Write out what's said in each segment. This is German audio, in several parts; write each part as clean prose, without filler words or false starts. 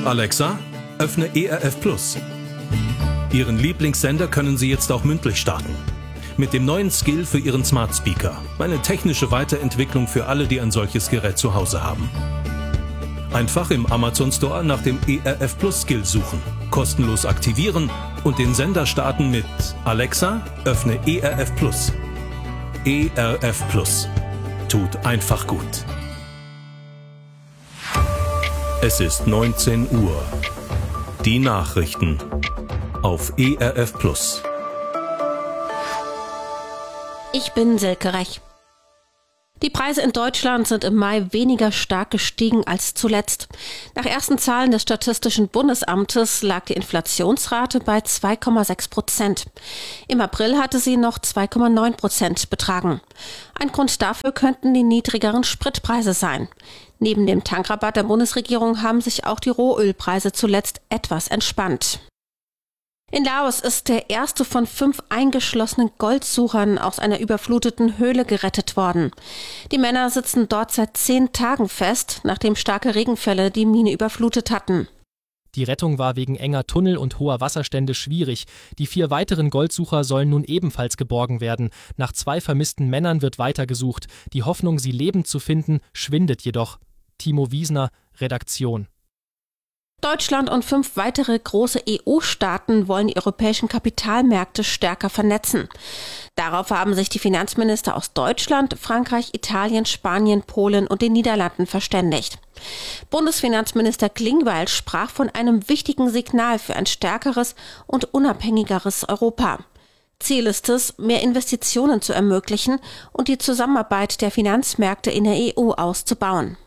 Alexa, öffne ERF Plus. Ihren Lieblingssender können Sie jetzt auch mündlich starten. Mit dem neuen Skill für Ihren Smart Speaker. Eine technische Weiterentwicklung für alle, die ein solches Gerät zu Hause haben. Einfach im Amazon Store nach dem ERF Plus Skill suchen, kostenlos aktivieren und den Sender starten mit Alexa, öffne ERF Plus. ERF Plus. Tut einfach gut. Es ist 19 Uhr. Die Nachrichten auf ERF Plus. Ich bin Silke Rech. Die Preise in Deutschland sind im Mai weniger stark gestiegen als zuletzt. Nach ersten Zahlen des Statistischen Bundesamtes lag die Inflationsrate bei 2,6%. Im April hatte sie noch 2,9% betragen. Ein Grund dafür könnten die niedrigeren Spritpreise sein. Neben dem Tankrabatt der Bundesregierung haben sich auch die Rohölpreise zuletzt etwas entspannt. In Laos ist der erste von 5 eingeschlossenen Goldsuchern aus einer überfluteten Höhle gerettet worden. Die Männer sitzen dort seit 10 Tagen fest, nachdem starke Regenfälle die Mine überflutet hatten. Die Rettung war wegen enger Tunnel und hoher Wasserstände schwierig. Die 4 weiteren Goldsucher sollen nun ebenfalls geborgen werden. Nach 2 vermissten Männern wird weitergesucht. Die Hoffnung, sie lebend zu finden, schwindet jedoch. Timo Wiesner, Redaktion. Deutschland und 5 weitere große EU-Staaten wollen die europäischen Kapitalmärkte stärker vernetzen. Darauf haben sich die Finanzminister aus Deutschland, Frankreich, Italien, Spanien, Polen und den Niederlanden verständigt. Bundesfinanzminister Klingbeil sprach von einem wichtigen Signal für ein stärkeres und unabhängigeres Europa. Ziel ist es, mehr Investitionen zu ermöglichen und die Zusammenarbeit der Finanzmärkte in der EU auszubauen.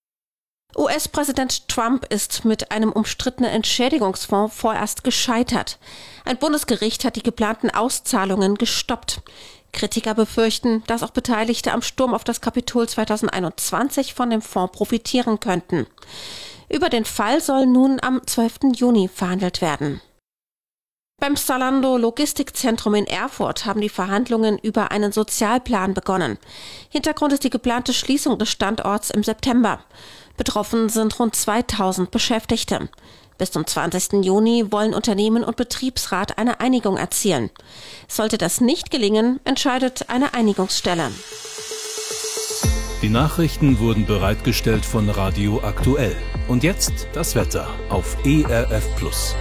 US-Präsident Trump ist mit einem umstrittenen Entschädigungsfonds vorerst gescheitert. Ein Bundesgericht hat die geplanten Auszahlungen gestoppt. Kritiker befürchten, dass auch Beteiligte am Sturm auf das Kapitol 2021 von dem Fonds profitieren könnten. Über den Fall soll nun am 12. Juni verhandelt werden. Beim Zalando Logistikzentrum in Erfurt haben die Verhandlungen über einen Sozialplan begonnen. Hintergrund ist die geplante Schließung des Standorts im September. Betroffen sind rund 2000 Beschäftigte. Bis zum 20. Juni wollen Unternehmen und Betriebsrat eine Einigung erzielen. Sollte das nicht gelingen, entscheidet eine Einigungsstelle. Die Nachrichten wurden bereitgestellt von Radio Aktuell. Und jetzt das Wetter auf ERF Plus.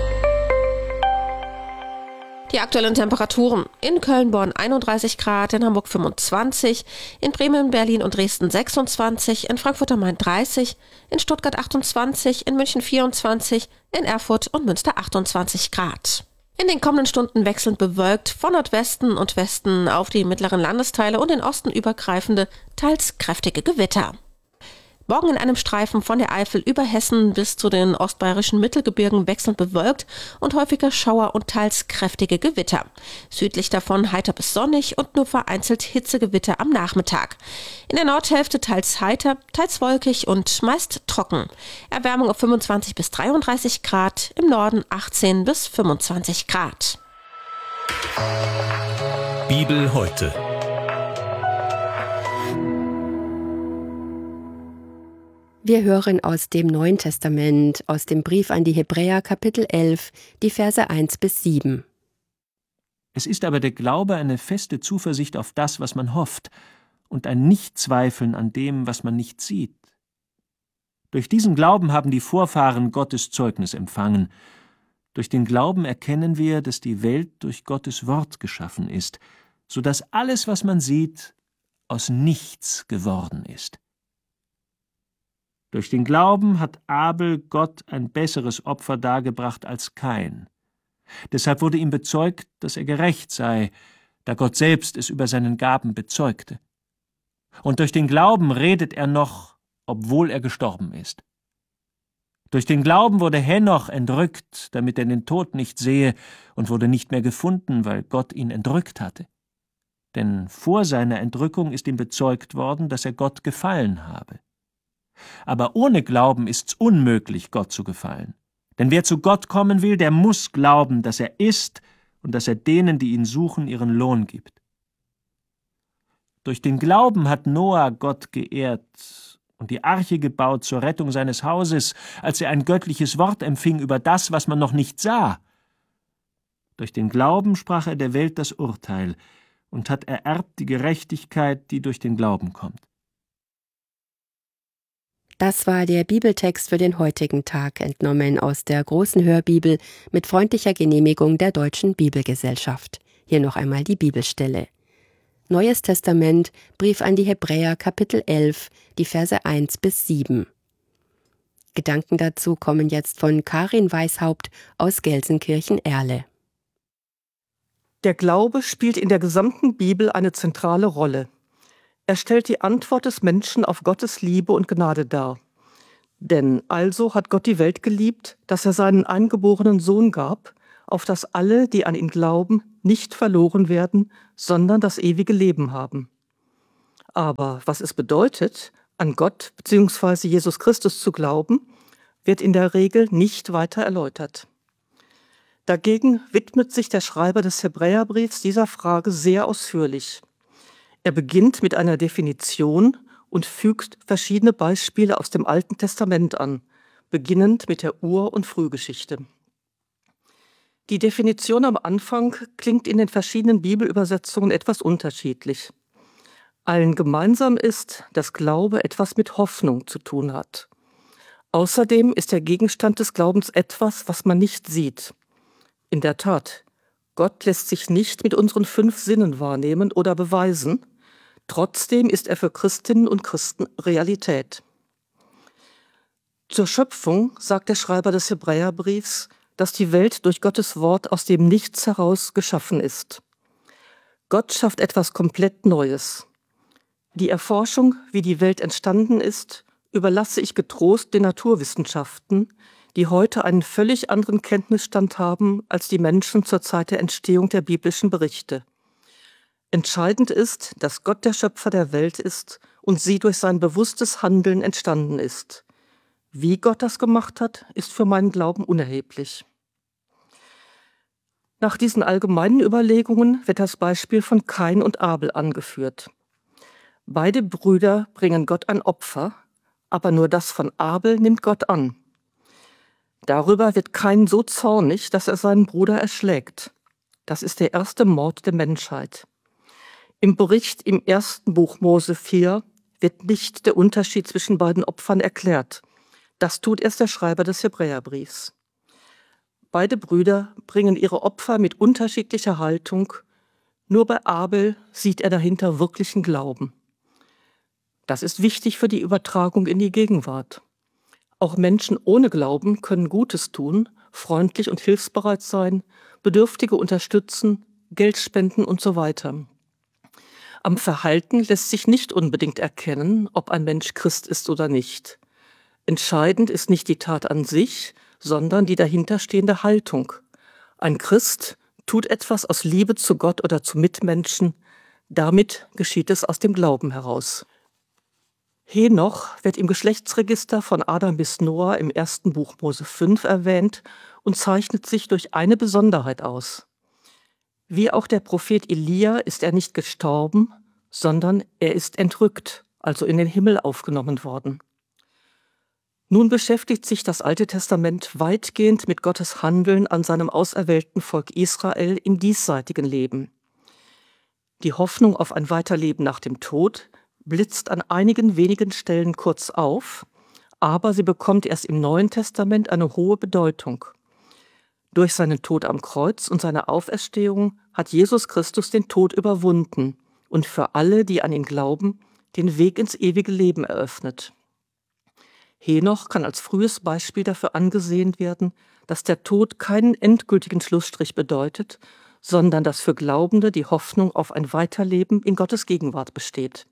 Die aktuellen Temperaturen: in Köln-Bonn 31 Grad, in Hamburg 25, in Bremen, Berlin und Dresden 26, in Frankfurt am Main 30, in Stuttgart 28, in München 24, in Erfurt und Münster 28 Grad. In den kommenden Stunden wechselnd bewölkt, von Nordwesten und Westen auf die mittleren Landesteile und den Osten übergreifende, teils kräftige Gewitter. Morgen in einem Streifen von der Eifel über Hessen bis zu den ostbayerischen Mittelgebirgen wechselnd bewölkt und häufiger Schauer und teils kräftige Gewitter. Südlich davon heiter bis sonnig und nur vereinzelt Hitzegewitter am Nachmittag. In der Nordhälfte teils heiter, teils wolkig und meist trocken. Erwärmung auf 25 bis 33 Grad, im Norden 18 bis 25 Grad. Bibel heute. Wir hören aus dem Neuen Testament, aus dem Brief an die Hebräer, Kapitel 11, die Verse 1 bis 7. Es ist aber der Glaube eine feste Zuversicht auf das, was man hofft, und ein Nichtzweifeln an dem, was man nicht sieht. Durch diesen Glauben haben die Vorfahren Gottes Zeugnis empfangen. Durch den Glauben erkennen wir, dass die Welt durch Gottes Wort geschaffen ist, so dass alles, was man sieht, aus nichts geworden ist. Durch den Glauben hat Abel Gott ein besseres Opfer dargebracht als Kain. Deshalb wurde ihm bezeugt, dass er gerecht sei, da Gott selbst es über seinen Gaben bezeugte. Und durch den Glauben redet er noch, obwohl er gestorben ist. Durch den Glauben wurde Henoch entrückt, damit er den Tod nicht sehe, und wurde nicht mehr gefunden, weil Gott ihn entrückt hatte. Denn vor seiner Entrückung ist ihm bezeugt worden, dass er Gott gefallen habe. Aber ohne Glauben ist's unmöglich, Gott zu gefallen. Denn wer zu Gott kommen will, der muss glauben, dass er ist und dass er denen, die ihn suchen, ihren Lohn gibt. Durch den Glauben hat Noah Gott geehrt, und die Arche gebaut zur Rettung seines Hauses, als er ein göttliches Wort empfing über das, was man noch nicht sah. Durch den Glauben sprach er der Welt das Urteil und hat ererbt die Gerechtigkeit, die durch den Glauben kommt. Das war der Bibeltext für den heutigen Tag, entnommen aus der großen Hörbibel mit freundlicher Genehmigung der Deutschen Bibelgesellschaft. Hier noch einmal die Bibelstelle. Neues Testament, Brief an die Hebräer, Kapitel 11, die Verse 1 bis 7. Gedanken dazu kommen jetzt von Karin Weishaupt aus Gelsenkirchen-Erle. Der Glaube spielt in der gesamten Bibel eine zentrale Rolle. Er stellt die Antwort des Menschen auf Gottes Liebe und Gnade dar. Denn also hat Gott die Welt geliebt, dass er seinen eingeborenen Sohn gab, auf dass alle, die an ihn glauben, nicht verloren werden, sondern das ewige Leben haben. Aber was es bedeutet, an Gott bzw. Jesus Christus zu glauben, wird in der Regel nicht weiter erläutert. Dagegen widmet sich der Schreiber des Hebräerbriefs dieser Frage sehr ausführlich. Er beginnt mit einer Definition und fügt verschiedene Beispiele aus dem Alten Testament an, beginnend mit der Ur- und Frühgeschichte. Die Definition am Anfang klingt in den verschiedenen Bibelübersetzungen etwas unterschiedlich. Allen gemeinsam ist, dass Glaube etwas mit Hoffnung zu tun hat. Außerdem ist der Gegenstand des Glaubens etwas, was man nicht sieht. In der Tat, Gott lässt sich nicht mit unseren 5 Sinnen wahrnehmen oder beweisen. Trotzdem ist er für Christinnen und Christen Realität. Zur Schöpfung sagt der Schreiber des Hebräerbriefs, dass die Welt durch Gottes Wort aus dem Nichts heraus geschaffen ist. Gott schafft etwas komplett Neues. Die Erforschung, wie die Welt entstanden ist, überlasse ich getrost den Naturwissenschaften, die heute einen völlig anderen Kenntnisstand haben als die Menschen zur Zeit der Entstehung der biblischen Berichte. Entscheidend ist, dass Gott der Schöpfer der Welt ist und sie durch sein bewusstes Handeln entstanden ist. Wie Gott das gemacht hat, ist für meinen Glauben unerheblich. Nach diesen allgemeinen Überlegungen wird das Beispiel von Kain und Abel angeführt. Beide Brüder bringen Gott ein Opfer, aber nur das von Abel nimmt Gott an. Darüber wird Kain so zornig, dass er seinen Bruder erschlägt. Das ist der erste Mord der Menschheit. Im Bericht im 1. Buch Mose 4 wird nicht der Unterschied zwischen beiden Opfern erklärt. Das tut erst der Schreiber des Hebräerbriefs. Beide Brüder bringen ihre Opfer mit unterschiedlicher Haltung. Nur bei Abel sieht er dahinter wirklichen Glauben. Das ist wichtig für die Übertragung in die Gegenwart. Auch Menschen ohne Glauben können Gutes tun, freundlich und hilfsbereit sein, Bedürftige unterstützen, Geld spenden und so weiter. Am Verhalten lässt sich nicht unbedingt erkennen, ob ein Mensch Christ ist oder nicht. Entscheidend ist nicht die Tat an sich, sondern die dahinterstehende Haltung. Ein Christ tut etwas aus Liebe zu Gott oder zu Mitmenschen, damit geschieht es aus dem Glauben heraus. Henoch wird im Geschlechtsregister von Adam bis Noah im 1. Buch Mose 5 erwähnt und zeichnet sich durch eine Besonderheit aus. Wie auch der Prophet Elia ist er nicht gestorben, sondern er ist entrückt, also in den Himmel aufgenommen worden. Nun beschäftigt sich das Alte Testament weitgehend mit Gottes Handeln an seinem auserwählten Volk Israel im diesseitigen Leben. Die Hoffnung auf ein Weiterleben nach dem Tod blitzt an einigen wenigen Stellen kurz auf, aber sie bekommt erst im Neuen Testament eine hohe Bedeutung. Durch seinen Tod am Kreuz und seine Auferstehung hat Jesus Christus den Tod überwunden und für alle, die an ihn glauben, den Weg ins ewige Leben eröffnet. Henoch kann als frühes Beispiel dafür angesehen werden, dass der Tod keinen endgültigen Schlussstrich bedeutet, sondern dass für Glaubende die Hoffnung auf ein Weiterleben in Gottes Gegenwart besteht.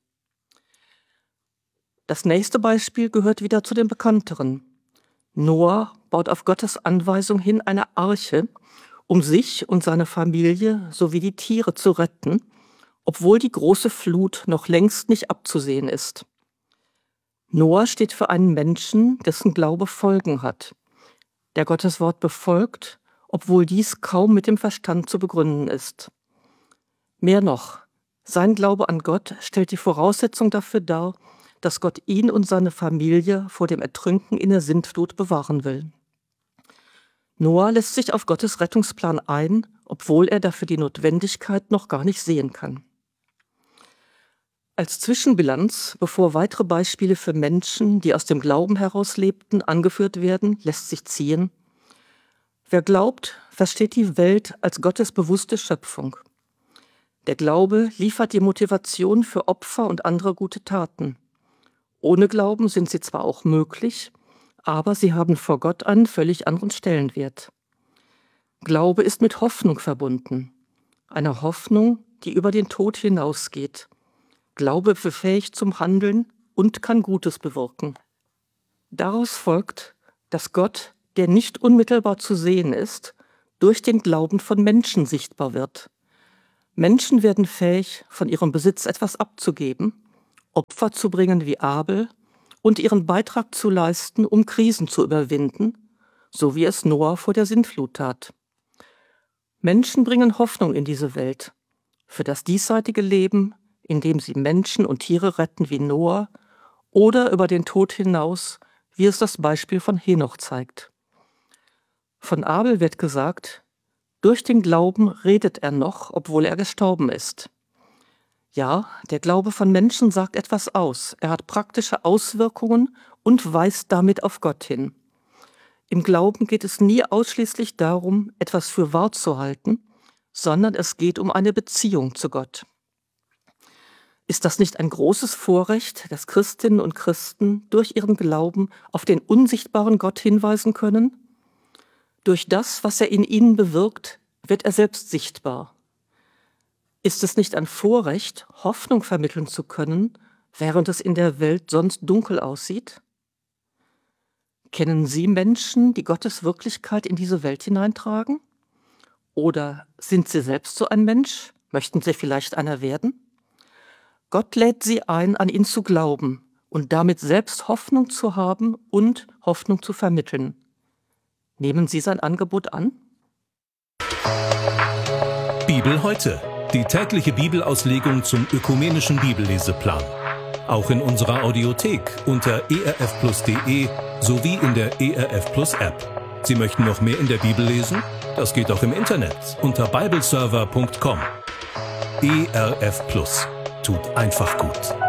Das nächste Beispiel gehört wieder zu den bekannteren. Noah baut auf Gottes Anweisung hin eine Arche, um sich und seine Familie sowie die Tiere zu retten, obwohl die große Flut noch längst nicht abzusehen ist. Noah steht für einen Menschen, dessen Glaube Folgen hat, der Gottes Wort befolgt, obwohl dies kaum mit dem Verstand zu begründen ist. Mehr noch, sein Glaube an Gott stellt die Voraussetzung dafür dar, dass Gott ihn und seine Familie vor dem Ertrinken in der Sintflut bewahren will. Noah lässt sich auf Gottes Rettungsplan ein, obwohl er dafür die Notwendigkeit noch gar nicht sehen kann. Als Zwischenbilanz, bevor weitere Beispiele für Menschen, die aus dem Glauben heraus lebten, angeführt werden, lässt sich ziehen: Wer glaubt, versteht die Welt als Gottes bewusste Schöpfung. Der Glaube liefert die Motivation für Opfer und andere gute Taten. Ohne Glauben sind sie zwar auch möglich, aber sie haben vor Gott einen völlig anderen Stellenwert. Glaube ist mit Hoffnung verbunden, einer Hoffnung, die über den Tod hinausgeht. Glaube befähigt zum Handeln und kann Gutes bewirken. Daraus folgt, dass Gott, der nicht unmittelbar zu sehen ist, durch den Glauben von Menschen sichtbar wird. Menschen werden fähig, von ihrem Besitz etwas abzugeben, Opfer zu bringen wie Abel und ihren Beitrag zu leisten, um Krisen zu überwinden, so wie es Noah vor der Sintflut tat. Menschen bringen Hoffnung in diese Welt, für das diesseitige Leben, indem sie Menschen und Tiere retten wie Noah, oder über den Tod hinaus, wie es das Beispiel von Henoch zeigt. Von Abel wird gesagt: Durch den Glauben redet er noch, obwohl er gestorben ist. Ja, der Glaube von Menschen sagt etwas aus. Er hat praktische Auswirkungen und weist damit auf Gott hin. Im Glauben geht es nie ausschließlich darum, etwas für wahr zu halten, sondern es geht um eine Beziehung zu Gott. Ist das nicht ein großes Vorrecht, dass Christinnen und Christen durch ihren Glauben auf den unsichtbaren Gott hinweisen können? Durch das, was er in ihnen bewirkt, wird er selbst sichtbar. Ist es nicht ein Vorrecht, Hoffnung vermitteln zu können, während es in der Welt sonst dunkel aussieht? Kennen Sie Menschen, die Gottes Wirklichkeit in diese Welt hineintragen? Oder sind Sie selbst so ein Mensch? Möchten Sie vielleicht einer werden? Gott lädt Sie ein, an ihn zu glauben und damit selbst Hoffnung zu haben und Hoffnung zu vermitteln. Nehmen Sie sein Angebot an? Bibel heute. Die tägliche Bibelauslegung zum ökumenischen Bibelleseplan. Auch in unserer Audiothek unter erfplus.de sowie in der ERF Plus App. Sie möchten noch mehr in der Bibel lesen? Das geht auch im Internet unter bibleserver.com. ERF Plus. Tut einfach gut.